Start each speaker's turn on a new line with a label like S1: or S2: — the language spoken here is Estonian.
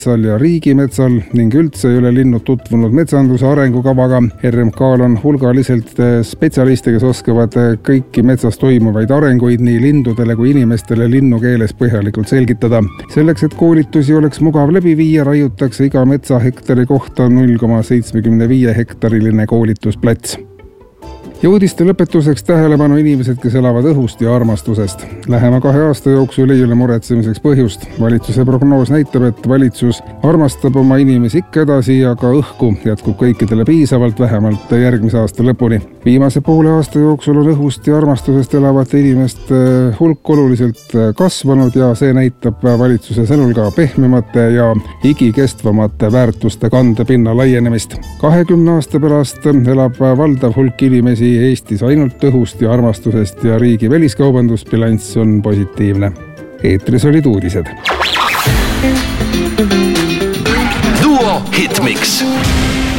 S1: metsal ja riigimetsal ning üldse ei ole linnud tutvunud metsanduse arengukavaga. RMK-l on hulgaliselt spetsialiste, kes oskavad kõiki metsas toimuvaid arenguid nii lindudele kui inimestele linnukeeles põhjalikult selgitada. Selleks, et koolitusi oleks mugav läbi viia, raiutakse iga metsahektari kohta 0,75 hektariline koolitusplats. Ja uudiste lõpetuseks tähelepanu inimesed, kes elavad õhust ja armastusest. Lähema 2 aasta jooksul ei ole muretsemiseks põhjust. Valitsuse prognoos näitab, et valitsus armastab oma inimesi ikka edasi ja ka õhku jätkub kõikidele piisavalt vähemalt järgmise aasta lõpuni. Viimase poole aasta jooksul on õhust ja armastusest elavate inimeste hulk oluliselt kasvanud ja see näitab valitsuse sõnul ka pehmemate ja igikestvamate väärtuste kandepinna laienemist. 20 aasta pärast elab valdav hulk inimesi Eestis ainult õhust ja armastusest ja riigi väliskaubandusbilanss on positiivne. Eetris olid uudised.
S2: Duo Hitmix.